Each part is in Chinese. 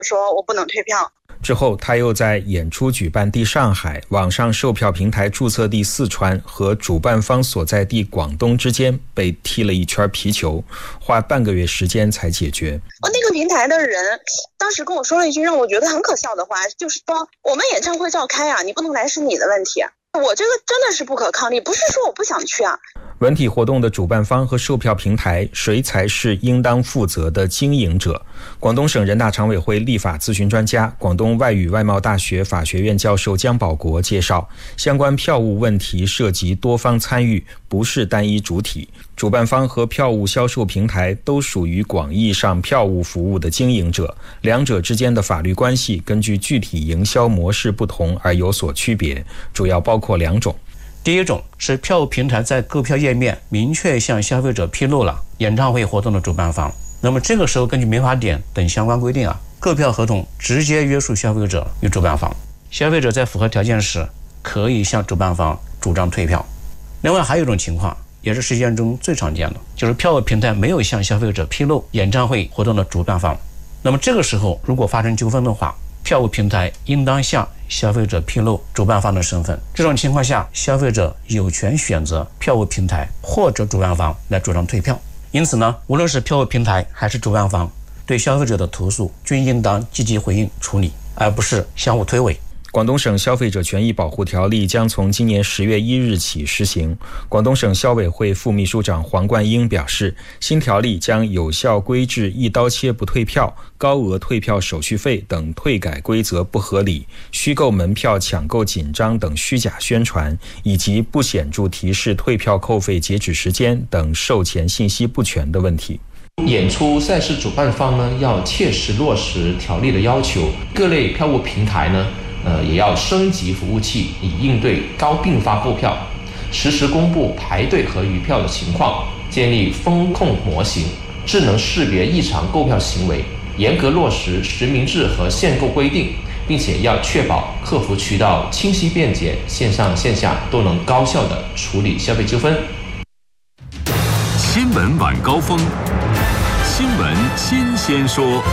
说我不能退票。 之后，他又在演出举办地上海、网上售票平台注册地四川和主办方所在地广东之间被踢了一圈皮球，花半个月时间才解决。 那个平台的人当时跟我说了一句让我觉得很可笑的话，就是说我们演唱会照开啊，你不能来是你的问题。我这个真的是不可抗力，不是说我不想去啊。 文体活动的主办方和售票平台，谁才是应当负责的经营者？广东省人大常委会立法咨询专家、广东外语外贸大学法学院教授姜保国介绍，相关票务问题涉及多方参与，不是单一主体。主办方和票务销售平台都属于广义上票务服务的经营者，两者之间的法律关系根据具体营销模式不同而有所区别，主要包括两种。 第一种是票务平台在购票页面明确向消费者披露了演唱会活动的主办方，那么这个时候根据民法典等相关规定购票合同直接约束消费者与主办方，消费者在符合条件时可以向主办方主张退票。另外还有一种情况，也是实践中最常见的，就是票务平台没有向消费者披露演唱会活动的主办方，那么这个时候如果发生纠纷的话，票务平台应当向消费者披露主办方的身份。这种情况下，消费者有权选择票务平台或者主办方来主张退票。因此呢，无论是票务平台还是主办方，对消费者的投诉均应当积极回应处理，而不是相互推诿。 广东省消费者权益保护条例将从今年10月1日起施行。广东省消委会副秘书长黄冠英表示，新条例将有效规制一刀切不退票、高额退票手续费等退改规则不合理、虚构门票抢购紧张等虚假宣传，以及不显著提示退票扣费截止时间等售前信息不全的问题。 演出赛事主办方呢，要切实落实条例的要求，各类票务平台呢也要升级服务器，以应对高并发购票，实时公布排队和余票的情况，建立风控模型，智能识别异常购票行为，严格落实实名制和限购规定，并且要确保客服渠道清晰便捷，线上线下都能高效地处理消费纠纷。 新闻晚高峰，新闻新鲜说。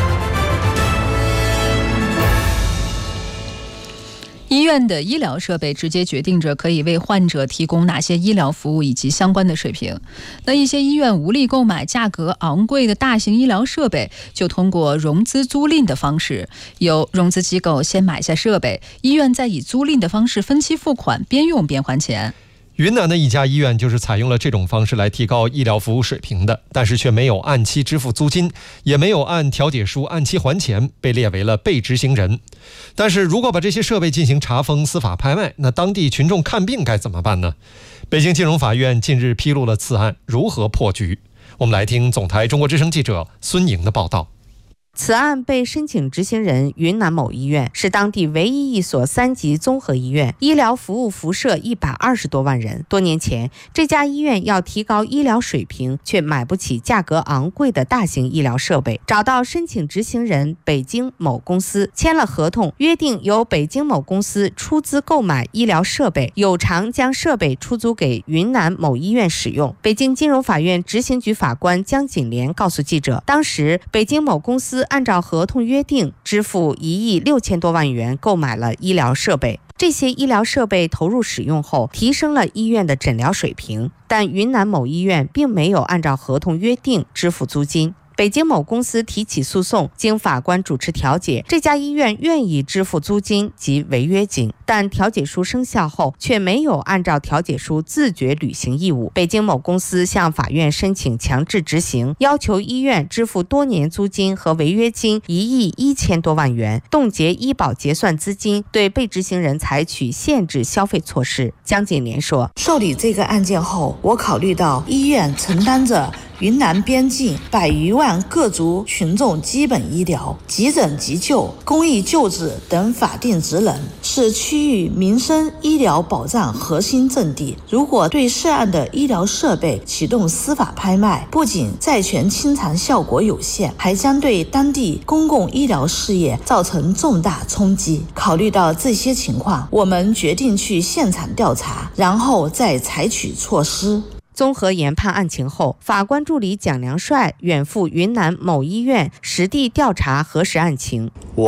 医院的医疗设备直接决定着可以为患者提供哪些医疗服务以及相关的水平。那一些医院无力购买价格昂贵的大型医疗设备，就通过融资租赁的方式，由融资机构先买下设备，医院再以租赁的方式分期付款，边用边还钱。 云南的一家医院就是采用了这种方式来提高医疗服务水平的，但是却没有按期支付租金，也没有按调解书按期还钱，被列为了被执行人。但是如果把这些设备进行查封、司法拍卖，那当地群众看病该怎么办呢？北京金融法院近日披露了此案如何破局。我们来听总台中国之声记者孙莹的报道。 此案被申请执行人云南某医院是当地唯一一所3级综合医院，医疗服务辐射120多万人。多年前，这家医院要提高医疗水平，却买不起价格昂贵的大型医疗设备，找到申请执行人北京某公司，签了合同，约定由北京某公司出资购买医疗设备，有偿将设备出租给云南某医院使用。北京金融法院执行局法官江锦莲告诉记者，当时北京某公司按照合同约定支付1亿6千多万元购买了医疗设备，这些医疗设备投入使用后，提升了医院的诊疗水平，但云南某医院并没有按照合同约定支付租金。北京某公司提起诉讼，经法官主持调解，这家医院愿意支付租金及违约金，但调解书生效后却没有按照调解书自觉履行义务。北京某公司向法院申请强制执行，要求医院支付多年租金和违约金1亿1千多万元，冻结医保结算资金，对被执行人采取限制消费措施。江锦莲说， 受理这个案件后，我考虑到医院承担着云南边境100余万各族群众基本医疗、急诊急救、公益救治等法定职能，是区域民生医疗保障核心阵地。如果对涉案的医疗设备启动司法拍卖，不仅债权清偿效果有限，还将对当地公共医疗事业造成重大冲击。考虑到这些情况，我们决定去现场调查，然后再采取措施。 综合研判案情后，法官助理蒋良帅远赴云南某医院实地调查核实案情。